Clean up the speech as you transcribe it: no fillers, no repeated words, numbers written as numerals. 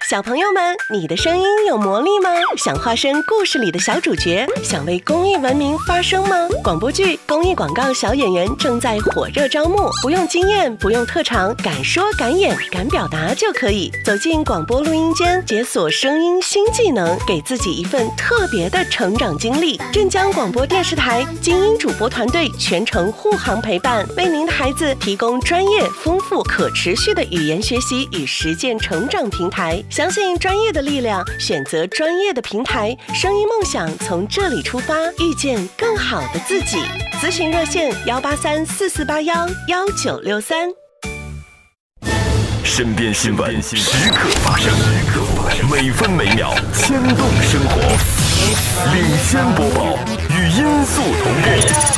小朋友们，你的声音有魔力吗？想化身故事里的小主角，想为公益文明发声吗？广播剧、公益广告小演员正在火热招募，不用经验，不用特长，敢说敢演敢表达就可以。走进广播录音间，解锁声音新技能，给自己一份特别的成长经历。镇江广播电视台精英主播团队全程护航陪伴，为您的孩子提供专业、丰富、可持续的语言学习与实践成长平台。相信专业的力量，选择专业的平台，声音梦想从这里出发，遇见更好的自己。咨询热线18344811963。 身边新闻时刻发生，每分每秒牵动生活，领先播报，与音速同步。